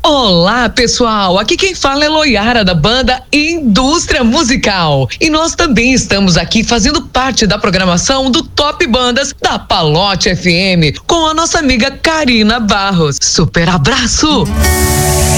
Olá, pessoal! Aqui quem fala é Loiara, da banda Indústria Musical. E nós também estamos aqui fazendo parte da programação do Top Bandas da Palote FM, com a nossa amiga Karina Barros. Super abraço!